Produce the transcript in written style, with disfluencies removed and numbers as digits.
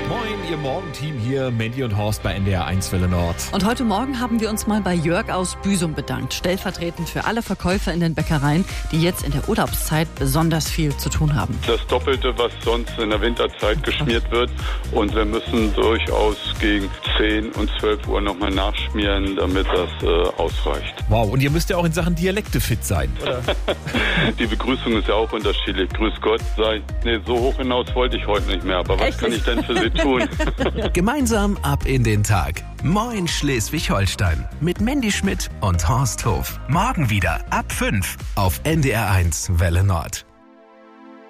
Moin, ihr Morgenteam hier, Mandy und Horst bei NDR 1 Welle Nord. Und heute Morgen haben wir uns mal bei Jörg aus Büsum bedankt, stellvertretend für alle Verkäufer in den Bäckereien, die jetzt in der Urlaubszeit besonders viel zu tun haben. Das Doppelte, was sonst in der Winterzeit geschmiert wird. Und wir müssen durchaus gegen 10 und 12 Uhr nochmal nachschmieren, damit das ausreicht. Wow, und ihr müsst ja auch in Sachen Dialekte fit sein. Die Begrüßung ist ja auch unterschiedlich. Grüß Gott, so hoch hinaus wollte ich heute nicht mehr. Aber was kann ich denn für Sie tun? Gemeinsam ab in den Tag. Moin Schleswig-Holstein mit Mandy Schmidt und Horst Hof. Morgen wieder ab 5 auf NDR 1 Welle Nord.